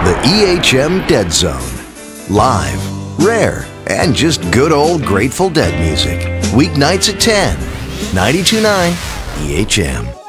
The EHM Dead Zone. Live, rare, and just good old Grateful Dead music. Weeknights at 10. 92.9 EHM.